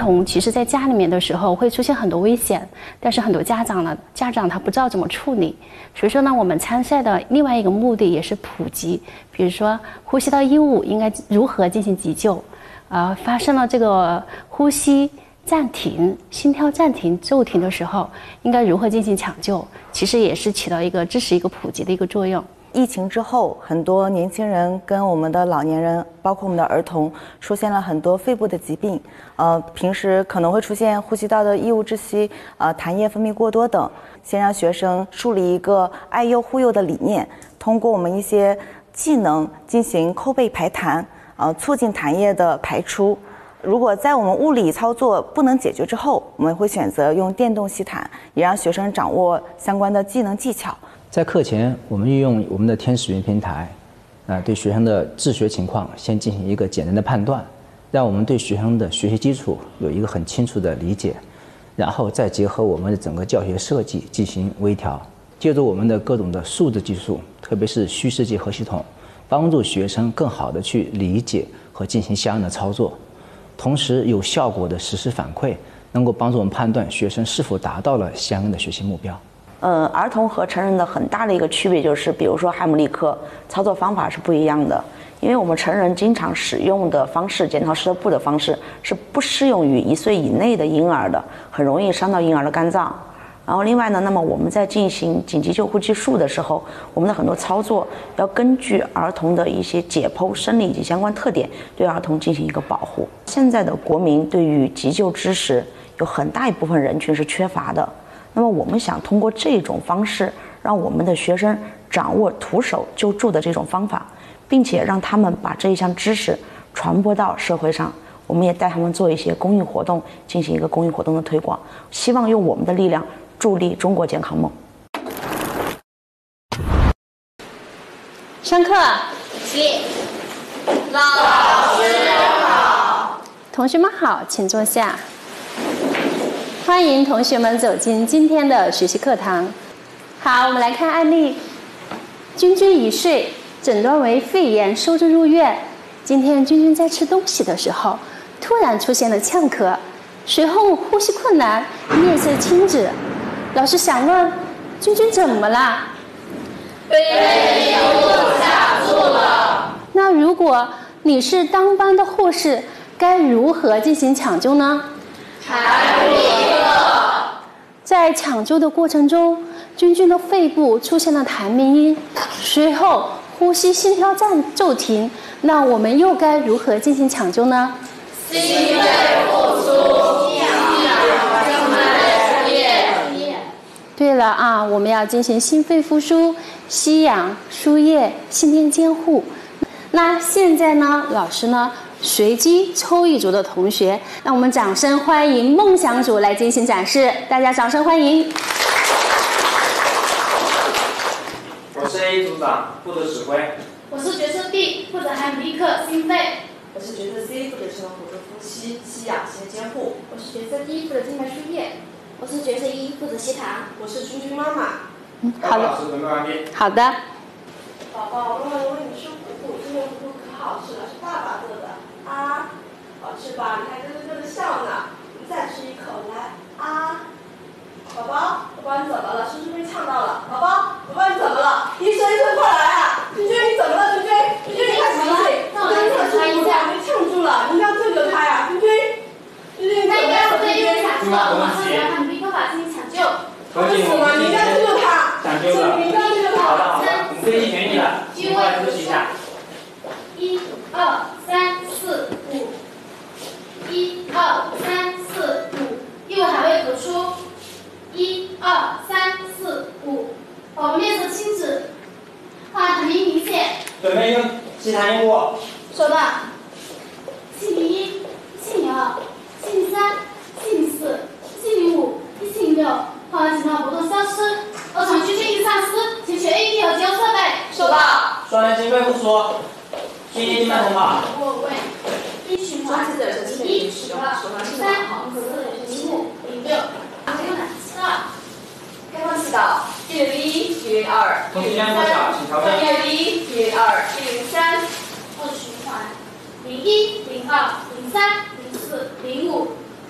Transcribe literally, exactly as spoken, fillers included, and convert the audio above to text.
童其实在家里面的时候会出现很多危险，但是很多家长呢，家长他不知道怎么处理，所以说呢，我们参赛的另外一个目的也是普及，比如说呼吸道异物应该如何进行急救，呃，发生了这个呼吸暂停、心跳暂停、骤停的时候，应该如何进行抢救，其实也是起到一个支持一个普及的一个作用。 疫情之后，很多年轻人跟我们的老年人，包括我们的儿童，出现了很多肺部的疾病。呃，平时可能会出现呼吸道的异物窒息，呃，痰液分泌过多等。先让学生树立一个爱幼护幼的理念，通过我们一些技能进行扣背排痰，呃，促进痰液的排出。如果在我们物理操作不能解决之后，我们会选择用电动吸痰，也让学生掌握相关的技能技巧。 在课前，我们运用我们的天使云平台，啊、呃，对学生的自学情况先进行一个简单的判断，让我们对学生的学习基础有一个很清楚的理解，然后再结合我们的整个教学设计进行微调，借助我们的各种的数字技术，特别是虚实结合系统，帮助学生更好的去理解和进行相应的操作，同时有效果的实时反馈，能够帮助我们判断学生是否达到了相应的学习目标。 呃，儿童和成人的很大的一个区别就是，比如说海姆立克操作方法是不一样的，因为我们成人经常使用的方式，剪刀石头布的方式是不适用于一岁以内的婴儿的，很容易伤到婴儿的肝脏。然后另外呢，那么我们在进行紧急救护技术的时候，我们的很多操作要根据儿童的一些解剖生理以及相关特点，对儿童进行一个保护。现在的国民对于急救知识有很大一部分人群是缺乏的。那么我们想通过这种方式，让我们的学生掌握徒手救助的这种方法，并且让他们把这一项知识传播到社会上。我们也带他们做一些公益活动，进行一个公益活动的推广，希望用我们的力量助力中国健康梦。 上课， 起，老师好， 同学们好，请坐下。欢迎同学们走进今天的学习课堂。好，我们来看案例。君君一岁，诊断为肺炎，收治入院。今天君君在吃东西的时候，突然出现了呛咳，随后呼吸困难，面色青紫。老师想问，君君怎么啦？ 肺炎卡住了。 那如果你是当班的护士，该如何进行抢救呢？ 海姆立克。 在抢救的过程中，君君的肺部出现了痰鸣音，随后呼吸心跳暂骤停，那我们又该如何进行抢救呢？ 心肺复苏，吸氧静脉输液。 对了啊，我们要进行心肺复苏、吸氧、输液、心电监护。那现在呢，老师呢随机抽一组的同学，让我们掌声欢迎梦想组来进行展示，大家掌声欢迎。 我是 A 组长，负责指挥。 我是角色 B， 负责海姆立克心肺。 我是角色 C， 负责生辅助呼吸、吸氧、心电监护。 我是角色 D， 负责静脉输液。我是角色一，负责吸痰。 我是君君妈妈。 嗯，好的。 老师准备完毕。 好的。 宝宝，问问问你吃糊糊，今天糊糊可好吃了，是爸爸做的啊，好吃吧？你还咯咯咯的笑呢。你再吃一口，来啊！宝宝，宝宝你怎么了？是不是被呛到了？宝宝，宝宝你怎么了？医生医生快来啊！君君你怎么了？君君，君君你快醒醒！ 让我来检查一下。 被呛住了，你一定要救救他呀！君君，君君你怎么了？君君， 马上给海姆立克法进行抢救。 何静，我们你一定要救救他！ 抢救的。 你一定要救救他！ 好的好的，我们根据原意了，尽快休息一下。 一二三四五，一二三四五，右还未吐出。一二三四五，宝宝面色青紫，啊，痰鸣明显。 准备用吸痰用物。 收到。姓名一，姓名二，姓名三，姓名四，姓名五，姓名六，好，情况活动消失，二场区进行丧失，请取 A P 和急救设备。 收到。 双人心肺复苏，心电静脉通跑。 我为一循环，一、二、三、四、五、零六，二。 开放祈祷，一零一，一零二，一零三，一零一，一零二，一零三。 二循环，零一、零二、零三、零四、零五、